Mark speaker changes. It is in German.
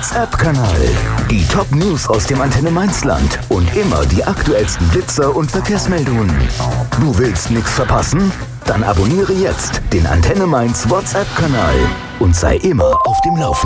Speaker 1: WhatsApp-Kanal. Die Top-News aus dem Antenne Mainz-Land und immer die aktuellsten Blitzer und Verkehrsmeldungen. Du willst nichts verpassen? Dann abonniere jetzt den Antenne Mainz WhatsApp-Kanal und sei immer auf dem Laufenden.